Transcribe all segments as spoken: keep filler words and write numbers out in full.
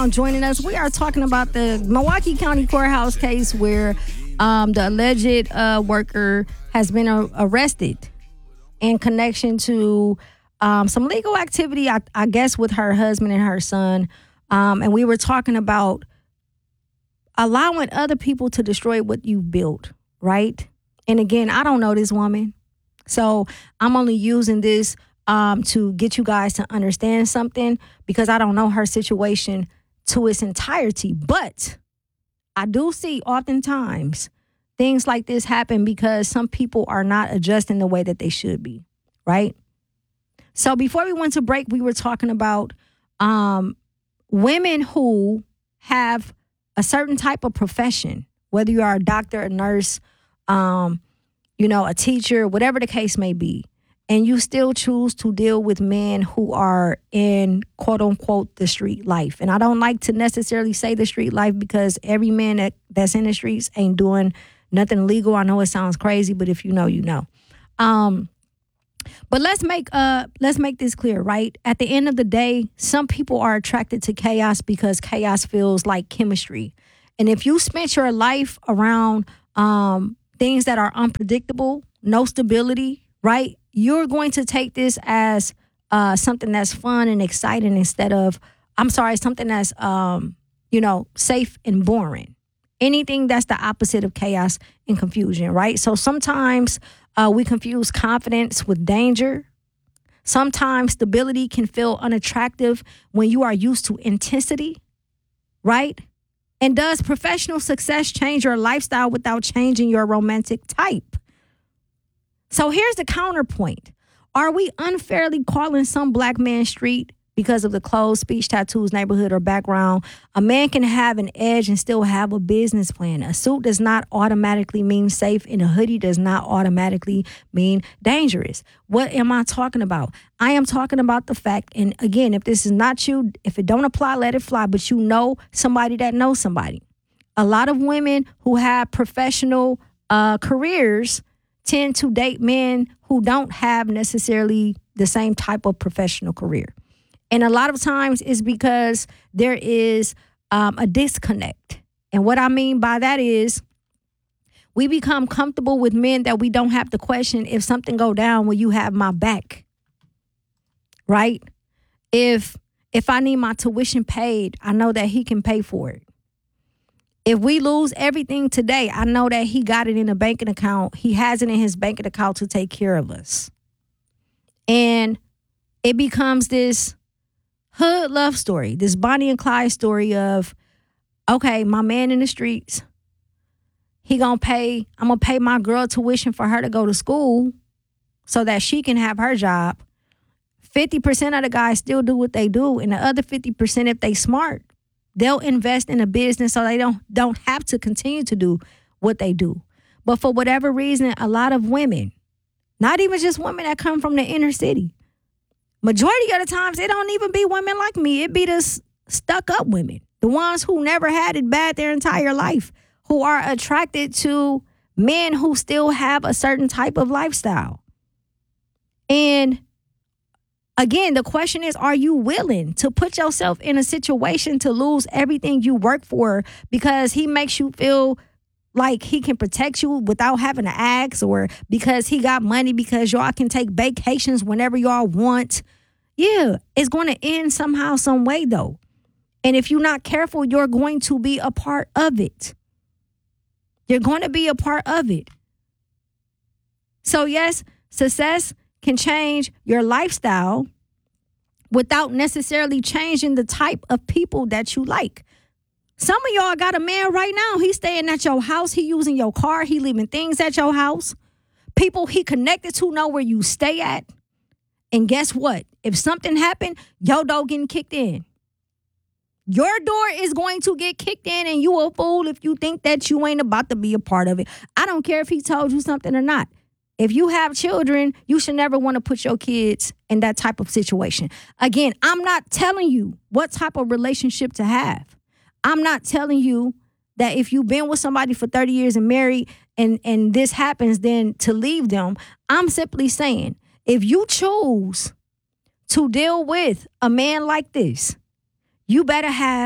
now joining us. We are talking about the Milwaukee County Courthouse case where um, the alleged uh, worker has been uh, arrested in connection to um, some legal activity, I, I guess, with her husband and her son. Um, and we were talking about allowing other people to destroy what you've built, right? And again, I don't know this woman. So I'm only using this um, to get you guys to understand something because I don't know her situation to its entirety. But I do see oftentimes things like this happen because some people are not adjusting the way that they should be, right? So before we went to break, we were talking about um, women who have a certain type of profession, whether you are a doctor, a nurse, um, you know, a teacher, whatever the case may be, and you still choose to deal with men who are in, quote unquote, the street life. And I don't like to necessarily say the street life because every man that, that's in the streets ain't doing nothing illegal. I know it sounds crazy, but if you know, you know. Um, but let's make uh let's make this clear, right? At the end of the day, some people are attracted to chaos because chaos feels like chemistry. And if you spent your life around um things that are unpredictable, no stability, right? You're going to take this as uh, something that's fun and exciting instead of, I'm sorry, something that's, um, you know, safe and boring. Anything that's the opposite of chaos and confusion, right? So sometimes uh, we confuse confidence with danger. Sometimes stability can feel unattractive when you are used to intensity, right? And does professional success change your lifestyle without changing your romantic type? So here's the counterpoint. Are we unfairly calling some black man street because of the clothes, speech, tattoos, neighborhood, or background? A man can have an edge and still have a business plan. A suit does not automatically mean safe, and a hoodie does not automatically mean dangerous. What am I talking about? I am talking about the fact, and again, if this is not you, if it don't apply, let it fly, but you know somebody that knows somebody. A lot of women who have professional uh, careers tend to date men who don't have necessarily the same type of professional career. And a lot of times it's because there is um, a disconnect. And what I mean by that is we become comfortable with men that we don't have to question if something go down when you have my back, right? If if I need my tuition paid, I know that he can pay for it. If we lose everything today, I know that he got it in a banking account. He has it in his banking account to take care of us. And it becomes this hood love story, this Bonnie and Clyde story of, okay, my man in the streets, he gonna pay, I'm gonna pay my girl tuition for her to go to school so that she can have her job. fifty percent of the guys still do what they do, and the other fifty percent, if they smart, they'll invest in a business so they don't don't have to continue to do what they do. But for whatever reason, a lot of women, not even just women that come from the inner city, majority of the times, it don't even be women like me. It be the stuck up women, the ones who never had it bad their entire life, who are attracted to men who still have a certain type of lifestyle. And again, the question is, are you willing to put yourself in a situation to lose everything you work for because he makes you feel like he can protect you without having to ask, or because he got money because y'all can take vacations whenever y'all want? Yeah, it's going to end somehow, some way, though. And if you're not careful, you're going to be a part of it. You're going to be a part of it. So yes, success can change your lifestyle without necessarily changing the type of people that you like. Some of y'all got a man right now. He's staying at your house. He using your car. He leaving things at your house. People he connected to know where you stay at. And guess what? If something happened, your door getting kicked in. Your door is going to get kicked in, and you a fool if you think that you ain't about to be a part of it. I don't care if he told you something or not. If you have children, you should never want to put your kids in that type of situation. Again, I'm not telling you what type of relationship to have. I'm not telling you that if you've been with somebody for thirty years and married and, and this happens, then to leave them. I'm simply saying, if you choose to deal with a man like this, you better have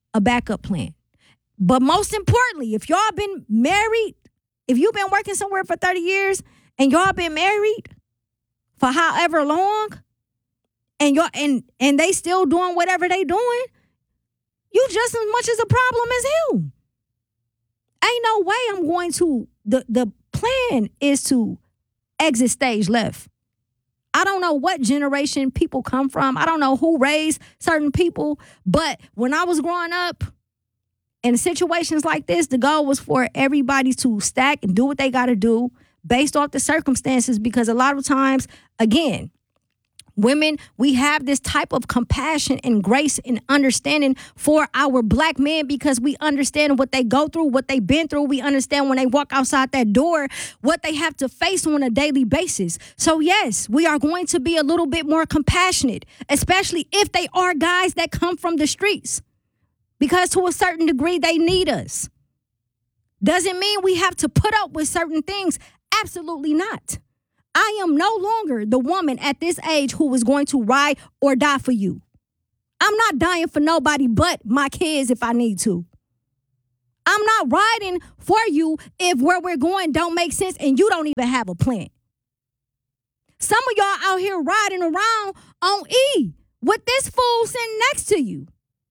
a backup plan. But most importantly, if y'all been married, if you've been working somewhere for thirty years and y'all been married for however long, and y'all and and they still doing whatever they doing, you just as much as a problem as him. Ain't no way I'm going to, the, the plan is to exit stage left. I don't know what generation people come from. I don't know who raised certain people. But when I was growing up in situations like this, the goal was for everybody to stack and do what they got to do based off the circumstances. Because a lot of times, again, women, we have this type of compassion and grace and understanding for our black men because we understand what they go through, what they've been through. We understand when they walk outside that door, what they have to face on a daily basis. So yes, we are going to be a little bit more compassionate, especially if they are guys that come from the streets, because to a certain degree, they need us. Doesn't mean we have to put up with certain things. Absolutely not. I am no longer the woman at this age who is going to ride or die for you. I'm not dying for nobody but my kids if I need to. I'm not riding for you if where we're going don't make sense and you don't even have a plan. Some of y'all out here riding around on E with this fool sitting next to you,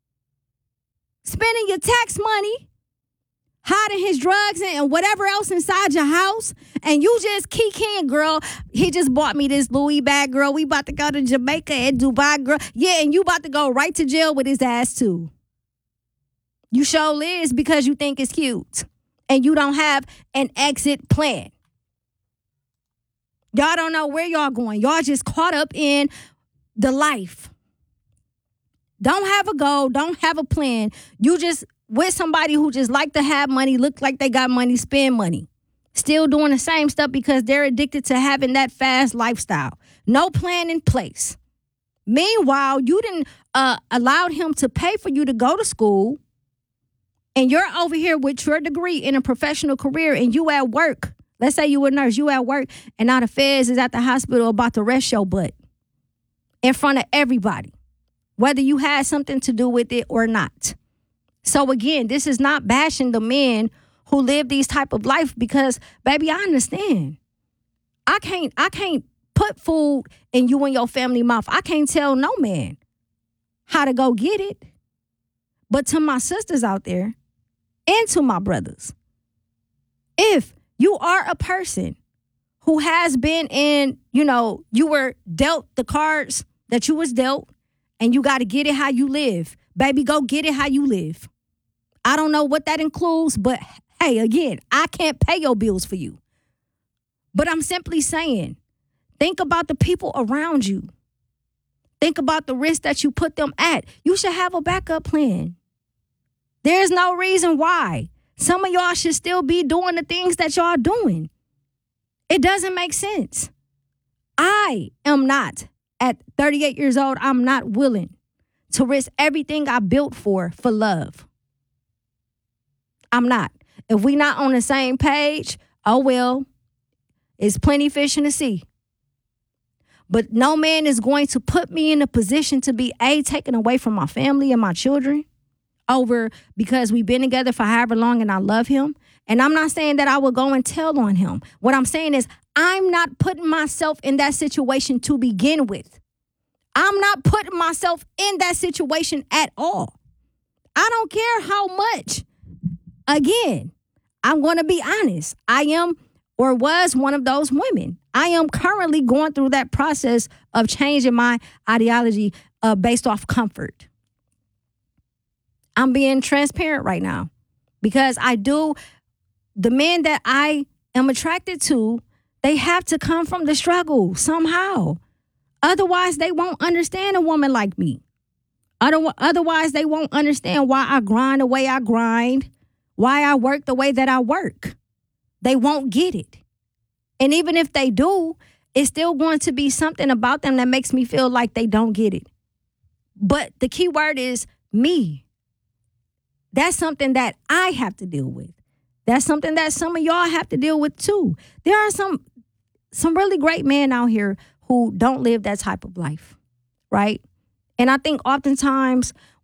spending your tax money, hiding his drugs and whatever else inside your house, and you just kicking, girl. He just bought me this Louis bag, girl. We about to go to Jamaica and Dubai, girl. Yeah, and you about to go right to jail with his ass, too. You sure is because you think it's cute, and you don't have an exit plan. Y'all don't know where y'all going. Y'all just caught up in the life. Don't have a goal. Don't have a plan. You just with somebody who just like to have money, look like they got money, spend money. Still doing the same stuff because they're addicted to having that fast lifestyle. No plan in place. Meanwhile, you didn't uh, allow him to pay for you to go to school, and you're over here with your degree in a professional career, and you at work. Let's say you a nurse, you at work, and now the feds is at the hospital about to arrest your butt in front of everybody, whether you had something to do with it or not. So again, this is not bashing the men who live these type of life because, baby, I understand. I can't, I can't put food in you and your family mouth. I can't tell no man how to go get it. But to my sisters out there and to my brothers, if you are a person who has been in, you know, you were dealt the cards that you was dealt and you got to get it how you live, baby, go get it how you live. I don't know what that includes, but hey, again, I can't pay your bills for you. But I'm simply saying, think about the people around you. Think about the risk that you put them at. You should have a backup plan. There's no reason why some of y'all should still be doing the things that y'all doing. It doesn't make sense. I am not, at thirty-eight years old, I'm not willing to risk everything I built for, for love. I'm not. If we not on the same page, oh well, it's plenty fish in the sea. But no man is going to put me in a position to be, A, taken away from my family and my children over because we've been together for however long and I love him. And I'm not saying that I will go and tell on him. What I'm saying is I'm not putting myself in that situation to begin with. I'm not putting myself in that situation at all. I don't care how much. Again, I'm going to be honest. I am or was one of those women. I am currently going through that process of changing my ideology uh, based off comfort. I'm being transparent right now because I do, the men that I am attracted to, they have to come from the struggle somehow. Otherwise, they won't understand a woman like me. Otherwise, they won't understand why I grind the way I grind, why I work the way that I work. They won't get it. And even if they do, it's still going to be something about them that makes me feel like they don't get it. But the key word is me. That's something that I have to deal with. That's something that some of y'all have to deal with too. There are some some really great men out here who don't live that type of life, right? And I think oftentimes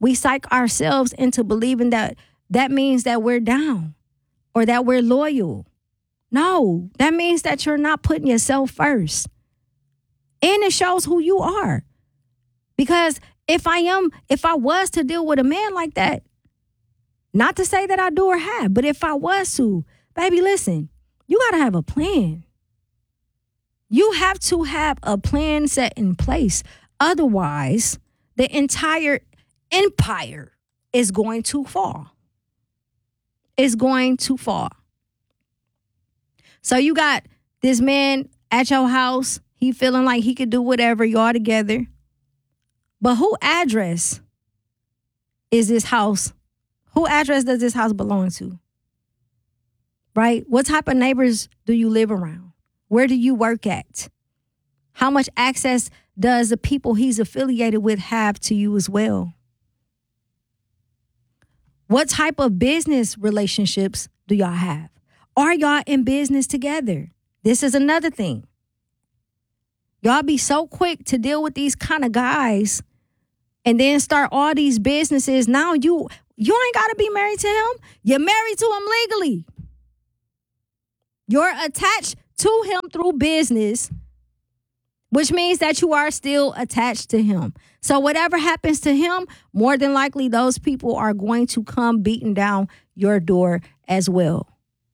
we psych ourselves into believing that that means that we're down or that we're loyal. No, that means that you're not putting yourself first. And it shows who you are. Because if I am, if I was to deal with a man like that, not to say that I do or have, but if I was to, baby, listen, you got to have a plan. You have to have a plan set in place. Otherwise, the entire empire is going to fall. It's going to fall. So you got this man at your house. He feeling like he could do whatever, y'all together. But who address is this house? Who address does this house belong to? Right? What type of neighbors do you live around? Where do you work at? How much access does the people he's affiliated with have to you as well? What type of business relationships do y'all have? Are y'all in business together? This is another thing. Y'all be so quick to deal with these kind of guys and then start all these businesses. Now you you ain't got to be married to him. You're married to him legally. You're attached to him through business, which means that you are still attached to him. So whatever happens to him, more than likely those people are going to come beating down your door as well.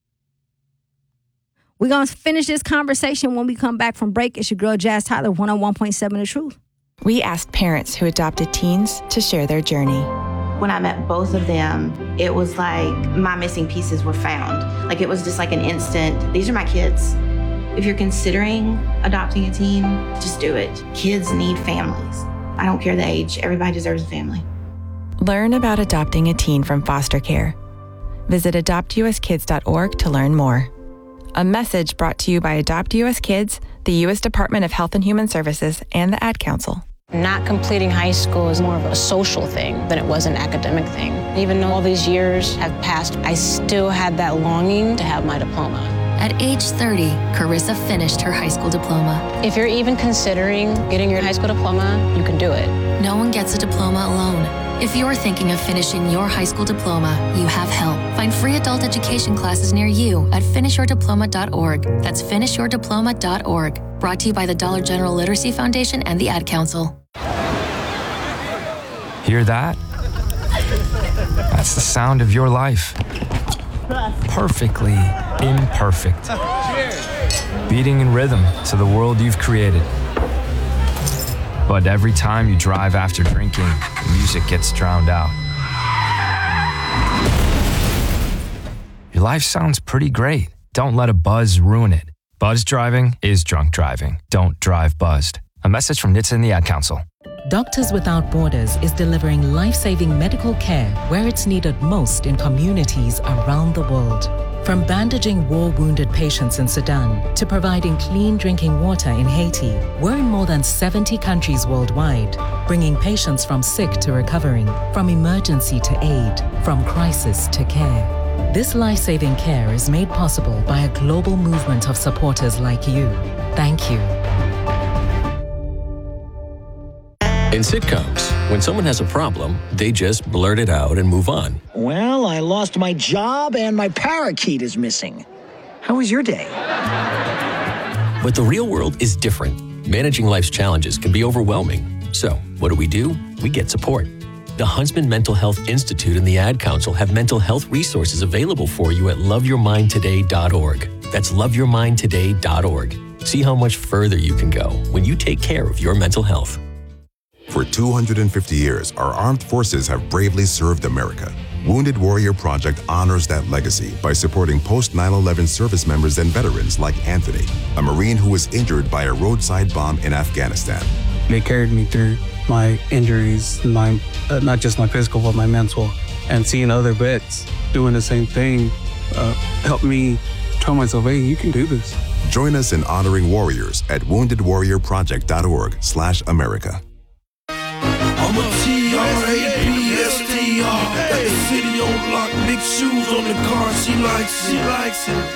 We're going to finish this conversation when we come back from break. It's your girl, Jazz Tyler, one oh one point seven The Truth. We asked parents who adopted teens to share their journey. When I met both of them, it was like my missing pieces were found. Like it was just like an instant, these are my kids. If you're considering adopting a teen, just do it. Kids need families. I don't care the age. Everybody deserves a family. Learn about adopting a teen from foster care. Visit adopt u s kids dot org to learn more. A message brought to you by Adopt U S Kids, the U S Department of Health and Human Services, and the Ad Council. Not completing high school is more of a social thing than it was an academic thing. Even though all these years have passed, I still had that longing to have my diploma. At age thirty, Carissa finished her high school diploma. If you're even considering getting your high school diploma, you can do it. No one gets a diploma alone. If you're thinking of finishing your high school diploma, you have help. Find free adult education classes near you at finish your diploma dot org. That's finish your diploma dot org. Brought to you by the Dollar General Literacy Foundation and the Ad Council. Hear that? That's the sound of your life. Perfectly imperfect. Beating in rhythm to the world you've created. But every time you drive after drinking, the music gets drowned out. Your life sounds pretty great. Don't let a buzz ruin it. Buzz driving is drunk driving. Don't drive buzzed. A message from N H T S A and the Ad Council. Doctors Without Borders is delivering life-saving medical care where it's needed most in communities around the world. From bandaging war-wounded patients in Sudan to providing clean drinking water in Haiti, we're in more than seventy countries worldwide, bringing patients from sick to recovering, from emergency to aid, from crisis to care. This life-saving care is made possible by a global movement of supporters like you. Thank you. In sitcoms, when someone has a problem, they just blurt it out and move on. Well, I lost my job and my parakeet is missing. How was your day? But the real world is different. Managing life's challenges can be overwhelming. So, what do we do? We get support. The Huntsman Mental Health Institute and the Ad Council have mental health resources available for you at love your mind today dot org. That's love your mind today dot org. See how much further you can go when you take care of your mental health. For two hundred fifty years, our armed forces have bravely served America. Wounded Warrior Project honors that legacy by supporting post nine eleven service members and veterans like Anthony, a Marine who was injured by a roadside bomb in Afghanistan. They carried me through my injuries, my uh, not just my physical, but my mental. And seeing other vets doing the same thing uh, helped me tell myself, hey, you can do this. Join us in honoring warriors at wounded warrior project dot org slash America. I'm a T R A P S T R. Got the city on lock, big shoes on the car. She likes it. She likes it.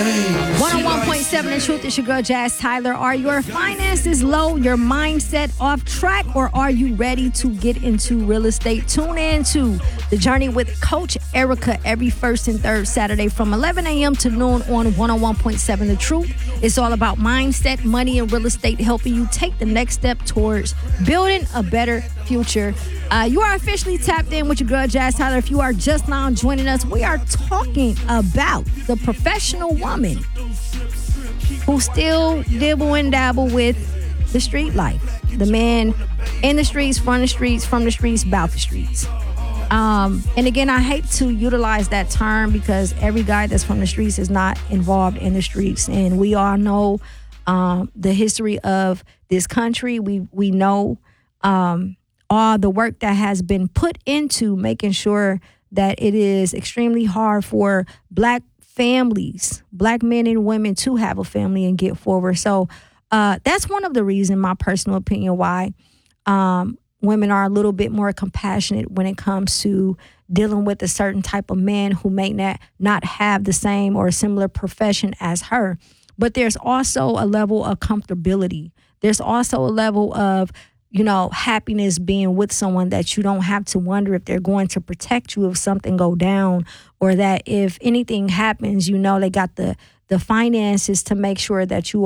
one oh one point seven The Truth. Is your girl Jazz Tyler. Are your finances low, your mindset off track, or are you ready to get into real estate? Tune in to The Journey with Coach Erica every first and third Saturday from eleven a.m. to noon on one oh one point seven The Truth. It's all about mindset, money, and real estate, helping you take the next step towards building a better future. Uh, you are officially tapped in with your girl Jazz Tyler. If you are just now joining us, we are talking about the professional woman who still dibble and dabble with the street life. The man in the streets, from the streets, from the streets, about the streets. Um, and again, I hate to utilize that term because every guy that's from the streets is not involved in the streets. And we all know um, the history of this country. We, we know um, all the work that has been put into making sure that it is extremely hard for black families, black men and women to have a family and get forward. So uh, that's one of the reasons, my personal opinion, why um, women are a little bit more compassionate when it comes to dealing with a certain type of man who may not, not have the same or similar profession as her. But there's also a level of comfortability. There's also a level of, you know, happiness being with someone that you don't have to wonder if they're going to protect you if something go down, or that if anything happens, you know, they got the the finances to make sure that you